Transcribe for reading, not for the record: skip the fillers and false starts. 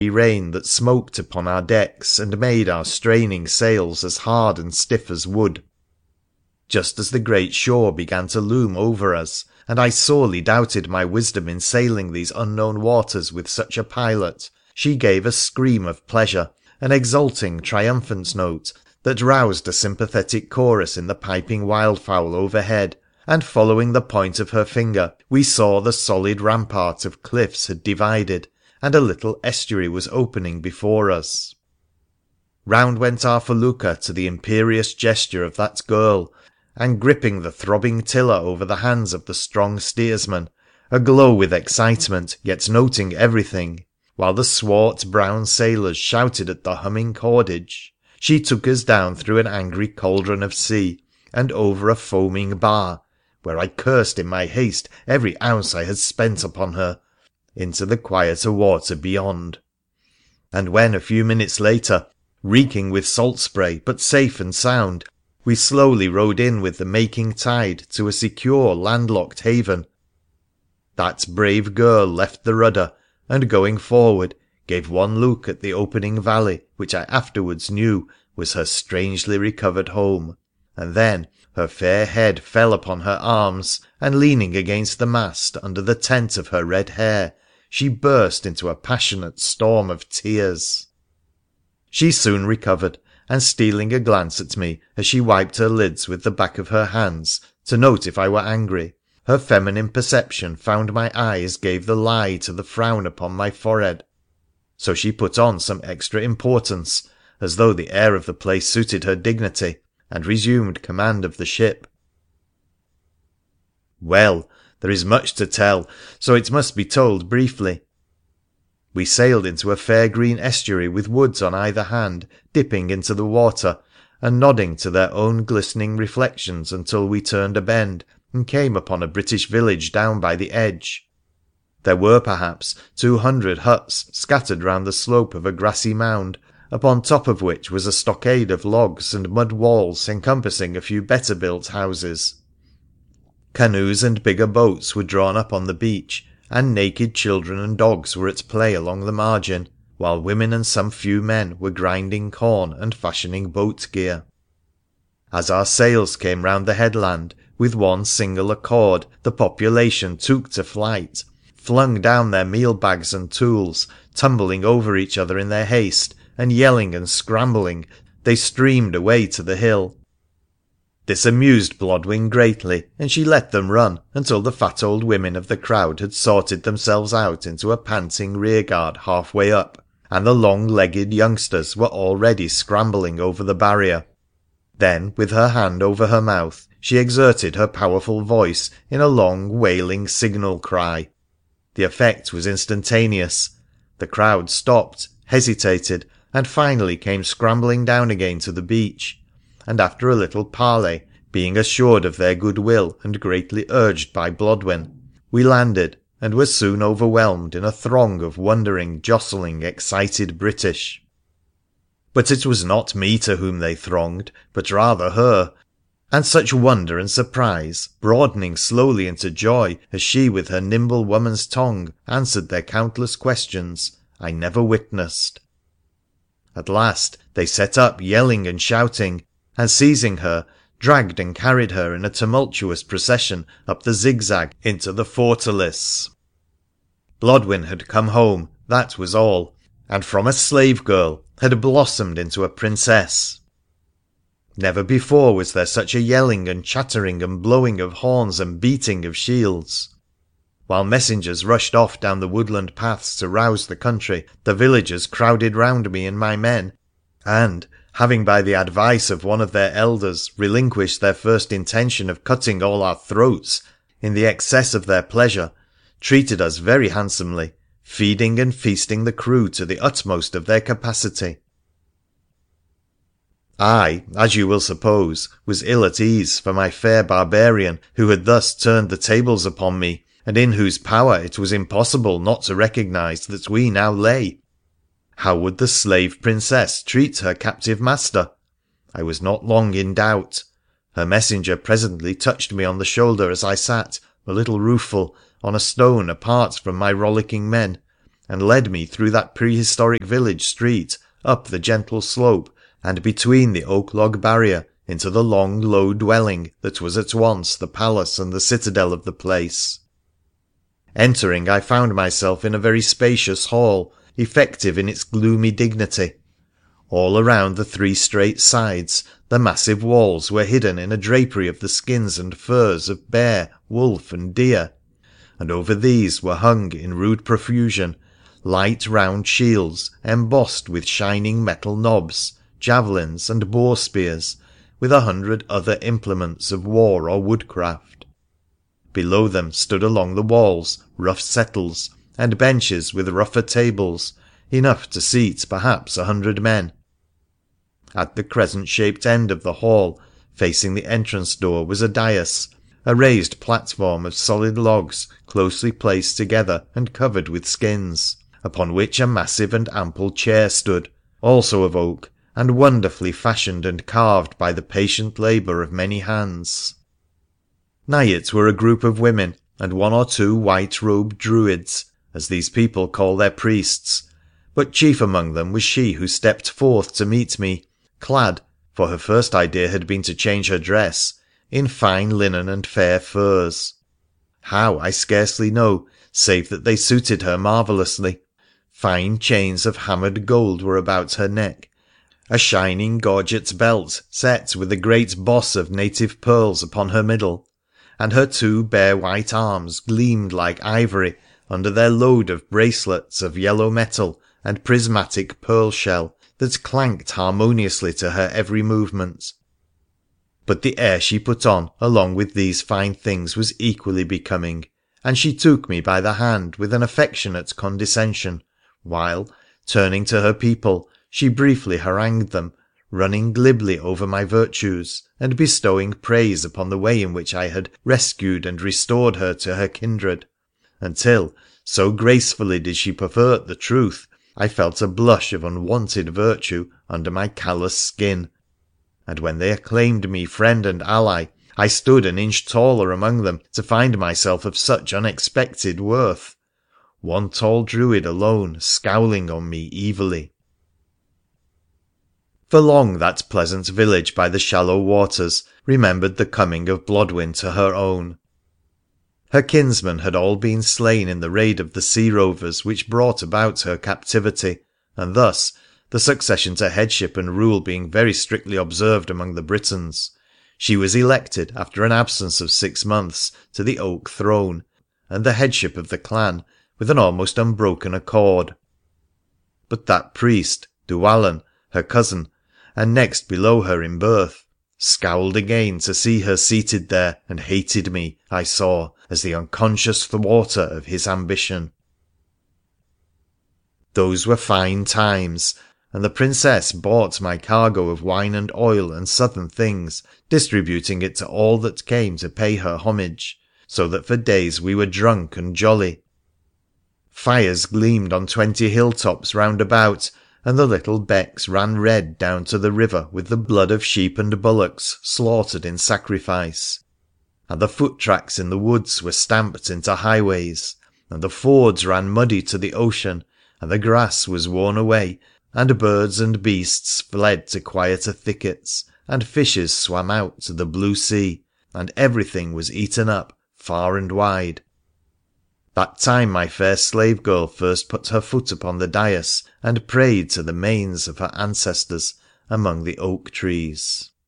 rain that smoked upon our decks and made our straining sails as hard and stiff as wood. Just as the great shore began to loom over us, and I sorely doubted my wisdom in sailing these unknown waters with such a pilot, she gave a scream of pleasure, an exulting, triumphant note that roused a sympathetic chorus in the piping wildfowl overhead, and following the point of her finger we saw the solid rampart of cliffs had divided, and a little estuary was opening before us. Round went our felucca to the imperious gesture of that girl, and gripping the throbbing tiller over the hands of the strong steersman, aglow with excitement, yet noting everything, while the swart brown sailors shouted at the humming cordage, she took us down through an angry cauldron of sea, and over a foaming bar, where I cursed in my haste every ounce I had spent upon her, into the quieter water beyond. And when a few minutes later, reeking with salt spray but safe and sound, we slowly rowed in with the making tide to a secure landlocked haven, that brave girl left the rudder, and going forward gave one look at the opening valley which I afterwards knew was her strangely recovered home, and then her fair head fell upon her arms, and leaning against the mast under the tent of her red hair, she burst into a passionate storm of tears. She soon recovered, and stealing a glance at me as she wiped her lids with the back of her hands to note if I were angry, her feminine perception found my eyes gave the lie to the frown upon my forehead. So she put on some extra importance, as though the air of the place suited her dignity, and resumed command of the ship. Well, there is much to tell, so it must be told briefly. We sailed into a fair green estuary with woods on either hand dipping into the water and nodding to their own glistening reflections until we turned a bend and came upon a British village down by the edge. There were perhaps 200 huts scattered round the slope of a grassy mound, upon top of which was a stockade of logs and mud walls encompassing a few better built houses. Canoes and bigger boats were drawn up on the beach, and naked children and dogs were at play along the margin, while women and some few men were grinding corn and fashioning boat gear. As our sails came round the headland, with one single accord the population took to flight, flung down their meal bags and tools, tumbling over each other in their haste, and yelling and scrambling, they streamed away to the hill. This amused Blodwen greatly, and she let them run until the fat old women of the crowd had sorted themselves out into a panting rearguard halfway up, and the long-legged youngsters were already scrambling over the barrier. Then, with her hand over her mouth, she exerted her powerful voice in a long, wailing signal cry. The effect was instantaneous. The crowd stopped, hesitated, and finally came scrambling down again to the beach, and after a little parley, being assured of their goodwill and greatly urged by Blodwen, we landed, and were soon overwhelmed in a throng of wondering, jostling, excited British. But it was not me to whom they thronged, but rather her, and such wonder and surprise, broadening slowly into joy as she with her nimble woman's tongue answered their countless questions, I never witnessed. At last they set up yelling and shouting, and seizing her, dragged and carried her in a tumultuous procession up the zigzag into the fortalice. Blodwen had come home, that was all, and from a slave girl had blossomed into a princess. Never before was there such a yelling and chattering and blowing of horns and beating of shields. While messengers rushed off down the woodland paths to rouse the country, the villagers crowded round me and my men, and, having by the advice of one of their elders relinquished their first intention of cutting all our throats in the excess of their pleasure, treated us very handsomely, feeding and feasting the crew to the utmost of their capacity. I, as you will suppose, was ill at ease for my fair barbarian who had thus turned the tables upon me, and in whose power it was impossible not to recognise that we now lay. How would the slave princess treat her captive master? I was not long in doubt. Her messenger presently touched me on the shoulder as I sat, a little rueful, on a stone apart from my rollicking men, and led me through that prehistoric village street, up the gentle slope, and between the oak log barrier into the long, low dwelling that was at once the palace and the citadel of the place. Entering, I found myself in a very spacious hall, effective in its gloomy dignity. All around the three straight sides the massive walls were hidden in a drapery of the skins and furs of bear, wolf, and deer, and over these were hung in rude profusion light round shields embossed with shining metal knobs, javelins, and boar spears, with 100 other implements of war or woodcraft. Below them stood along the walls rough settles, and benches with rougher tables, enough to seat perhaps 100 men. At the crescent-shaped end of the hall, facing the entrance door, was a dais, a raised platform of solid logs closely placed together and covered with skins, upon which a massive and ample chair stood, also of oak, and wonderfully fashioned and carved by the patient labour of many hands. Nigh it were a group of women, and 1 or 2 white-robed druids, as these people call their priests, but chief among them was she who stepped forth to meet me, clad, for her first idea had been to change her dress, in fine linen and fair furs. How, I scarcely know, save that they suited her marvellously. Fine chains of hammered gold were about her neck, a shining gorget belt set with a great boss of native pearls upon her middle, and her 2 bare white arms gleamed like ivory under their load of bracelets of yellow metal and prismatic pearl shell that clanked harmoniously to her every movement. But the air she put on along with these fine things was equally becoming, and she took me by the hand with an affectionate condescension, while, turning to her people, she briefly harangued them, running glibly over my virtues, and bestowing praise upon the way in which I had rescued and restored her to her kindred, until, so gracefully did she pervert the truth, I felt a blush of unwonted virtue under my callous skin, and when they acclaimed me friend and ally, I stood an inch taller among them to find myself of such unexpected worth, 1 tall druid alone scowling on me evilly. For long that pleasant village by the shallow waters remembered the coming of Blodwen to her own. Her kinsmen had all been slain in the raid of the sea rovers which brought about her captivity, and thus, the succession to headship and rule being very strictly observed among the Britons, she was elected after an absence of 6 months to the oak throne, and the headship of the clan, with an almost unbroken accord. But that priest, Dhuwallon, her cousin, and next below her in birth, scowled again to see her seated there, and hated me, I saw, as the unconscious thwarter of his ambition. Those were fine times, and the Princess bought my cargo of wine and oil and southern things, distributing it to all that came to pay her homage, so that for days we were drunk and jolly. Fires gleamed on 20 hilltops round about, and the little becks ran red down to the river with the blood of sheep and bullocks slaughtered in sacrifice, and the foot tracks in the woods were stamped into highways, and the fords ran muddy to the ocean, and the grass was worn away, and birds and beasts fled to quieter thickets, and fishes swam out to the blue sea, and everything was eaten up far and wide. That time my fair slave girl first put her foot upon the dais and prayed to the manes of her ancestors among the oak trees.